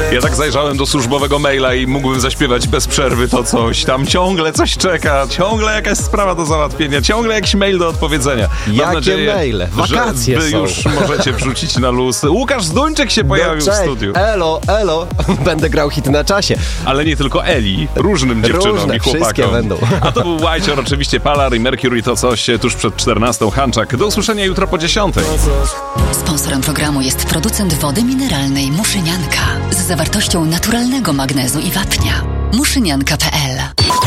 Ja tak zajrzałem do służbowego maila i mógłbym zaśpiewać bez przerwy to coś. Tam ciągle coś czeka, ciągle jakaś sprawa do załatwienia, ciągle jakiś mail do odpowiedzenia. Jakie nadzieję, maile? Wakacje wy są. już możecie wrzucić na luz. Łukasz Zduńczyk się pojawił w studiu. Elo, będę grał hit na czasie. Ale nie tylko Eli, różnym dziewczynom i chłopakom. Wszystkie będą. A to był White, oczywiście Palar i Mercury to coś tuż przed 14. Hanczak. Do usłyszenia jutro po 10. Sponsorem programu jest producent wody mineralnej Muszynianka z zawartością naturalnego magnezu i wapnia. Muszynianka.pl